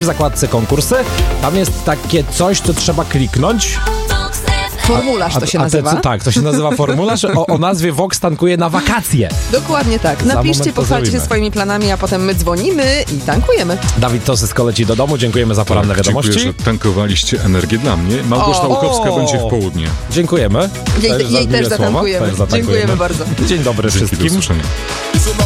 zakładce konkursy. Tam jest takie coś, co trzeba kliknąć. Formularz to się nazywa. Tak, to się nazywa formularz o nazwie Vox tankuje na wakacje. Dokładnie tak. Napiszcie, pochwalcie się swoimi planami, a potem my dzwonimy i tankujemy. Dawid Tosysko leci do domu. Dziękujemy za poranne wiadomości. Dziękuję, że tankowaliście energię dla mnie. Małgorzata Łukowska będzie w południe. Dziękujemy. Jej też zatankujemy. Dziękujemy bardzo. Dzień dobry Dzięki, wszystkim. do usłyszenia.